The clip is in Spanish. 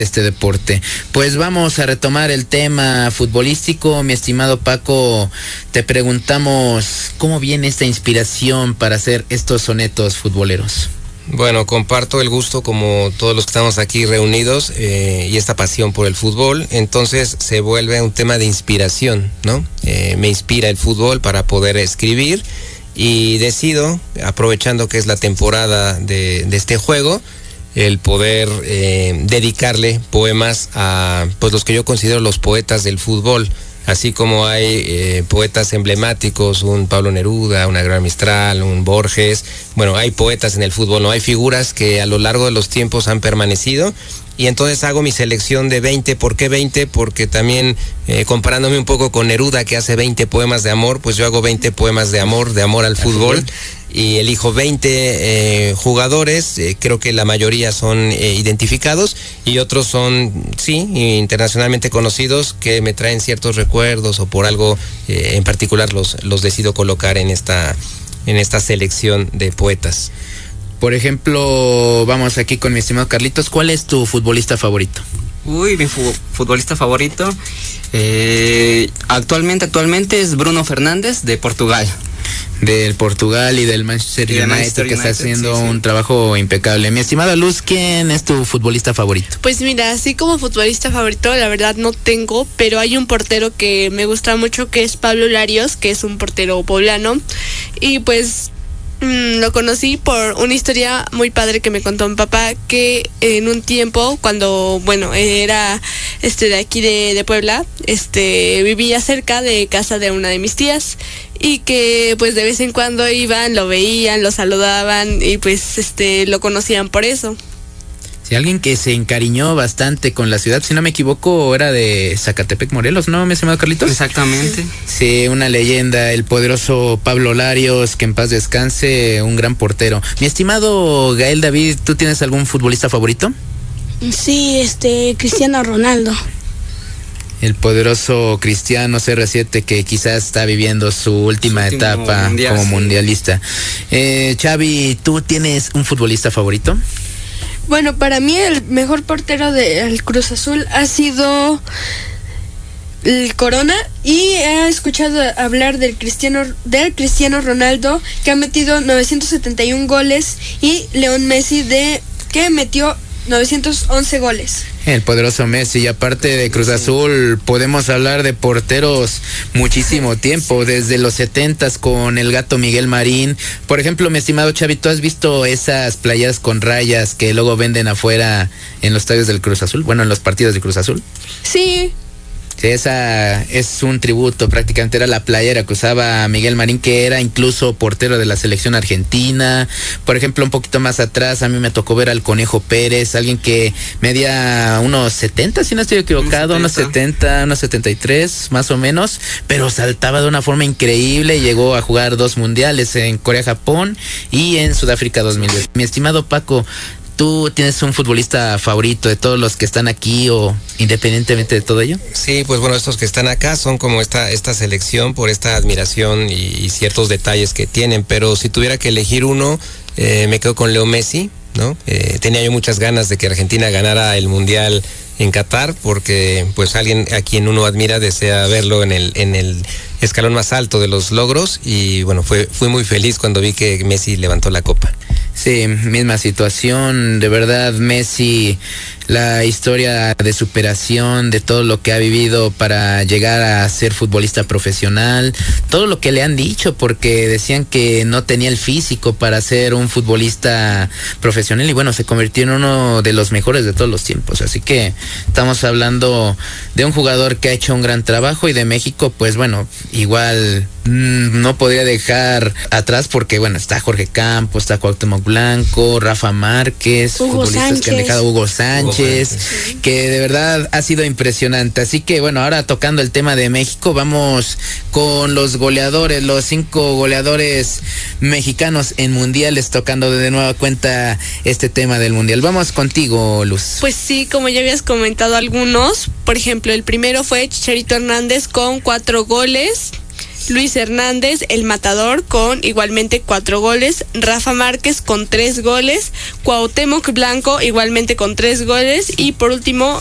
este deporte. Pues vamos a retomar el tema futbolístico. Mi estimado Paco, te preguntamos cómo viene esta inspiración para hacer estos sonetos futboleros. Bueno, comparto el gusto como todos los que estamos aquí reunidos y esta pasión por el fútbol. Entonces se vuelve un tema de inspiración, ¿no? Me inspira el fútbol para poder escribir y decido, aprovechando que es la temporada de este juego, el poder dedicarle poemas a pues los que yo considero los poetas del fútbol. Así como hay poetas emblemáticos, un Pablo Neruda, una Gran Mistral, un Borges. Bueno, hay poetas en el fútbol, ¿no? Hay figuras que a lo largo de los tiempos han permanecido. Y entonces hago mi selección de 20. ¿Por qué 20? Porque también comparándome un poco con Neruda, que hace 20 poemas de amor, pues yo hago 20 poemas de amor al fútbol. Y elijo 20 jugadores, creo que la mayoría son identificados y otros son, sí, internacionalmente conocidos que me traen ciertos recuerdos o por algo en particular los decido colocar en esta selección de poetas. Por ejemplo, vamos aquí con mi estimado Carlitos, ¿cuál es tu futbolista favorito? Mi futbolista favorito actualmente es Bruno Fernández de Portugal. Del Portugal y del Manchester United, que está haciendo un trabajo impecable. Mi estimada Luz, ¿quién es tu futbolista favorito? Pues mira, así como futbolista favorito, la verdad no tengo, pero hay un portero que me gusta mucho, que es Pablo Larios, que es un portero poblano, y pues lo conocí por una historia muy padre que me contó mi papá, que en un tiempo, cuando, era de aquí de Puebla, vivía cerca de casa de una de mis tías, y que pues de vez en cuando iban, lo veían, lo saludaban, y pues lo conocían por eso. Sí, alguien que se encariñó bastante con la ciudad, si no me equivoco, era de Zacatepec, Morelos, ¿no, mi estimado Carlitos? Exactamente. Sí, una leyenda, el poderoso Pablo Larios, que en paz descanse, un gran portero. Mi estimado Gael David, ¿tú tienes algún futbolista favorito? Sí, Cristiano Ronaldo. El poderoso Cristiano CR7, que quizás está viviendo su última etapa como mundialista. Xavi, ¿tú tienes un futbolista favorito? Bueno, para mí el mejor portero del Cruz Azul ha sido el Corona, y he escuchado hablar del Cristiano Ronaldo, que ha metido 971 goles, y León Messi, que metió 911 goles. El poderoso Messi. Y aparte de Cruz Azul, podemos hablar de porteros muchísimo tiempo, desde los 70s con el Gato Miguel Marín. Por ejemplo, mi estimado Xavi, ¿tú has visto esas playeras con rayas que luego venden afuera en los estadios del Cruz Azul? Bueno, en los partidos de Cruz Azul. Sí. Sí, esa es un tributo, prácticamente era la playera que usaba Miguel Marín, que era incluso portero de la selección argentina. Por ejemplo, un poquito más atrás a mí me tocó ver al Conejo Pérez, alguien que medía unos 70, si no estoy equivocado, unos 70, unos 73 más o menos, pero saltaba de una forma increíble. Llegó a jugar 2 mundiales en Corea, Japón y en Sudáfrica 2010. Mi estimado Paco, ¿tú tienes un futbolista favorito de todos los que están aquí o independientemente de todo ello? Sí, pues bueno, estos que están acá son como esta selección por esta admiración y ciertos detalles que tienen, pero si tuviera que elegir uno, me quedo con Leo Messi, ¿no? Tenía yo muchas ganas de que Argentina ganara el Mundial en Qatar, porque pues alguien a quien uno admira desea verlo en el escalón más alto de los logros, y bueno, fui muy feliz cuando vi que Messi levantó la copa. Sí, misma situación, de verdad Messi, la historia de superación, de todo lo que ha vivido para llegar a ser futbolista profesional, todo lo que le han dicho, porque decían que no tenía el físico para ser un futbolista profesional, y bueno, se convirtió en uno de los mejores de todos los tiempos. Así que estamos hablando de un jugador que ha hecho un gran trabajo, y de México, pues bueno, igual no podría dejar atrás, porque bueno, está Jorge Campos, está Cuauhtémoc Blanco, Rafa Márquez, futbolistas que han dejado, Hugo Sánchez, que de verdad ha sido impresionante. Así que bueno, ahora tocando el tema de México, vamos con los goleadores, los 5 goleadores mexicanos en mundiales, tocando de nueva cuenta este tema del mundial. Vamos contigo, Luz. Pues sí, como ya habías comentado algunos, por ejemplo, el primero fue Chicharito Hernández con 4 goles. Luis Hernández, el Matador, con igualmente 4 goles, Rafa Márquez con 3 goles, Cuauhtémoc Blanco igualmente con 3 goles y por último